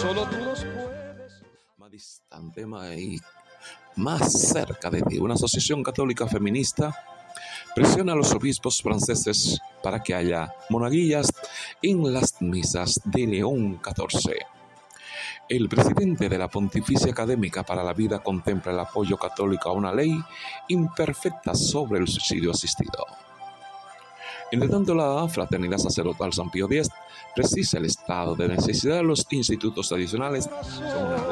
solo tú los puedes. Más distante, más cerca de ti, una asociación católica feminista presiona a los obispos franceses para que haya monaguillas en las misas de León XIV. El presidente de la Pontificia Académica para la Vida contempla el apoyo católico a una ley imperfecta sobre el suicidio asistido. Entre tanto, la Fraternidad Sacerdotal San Pío X precisa el estado de necesidad de los institutos tradicionales son una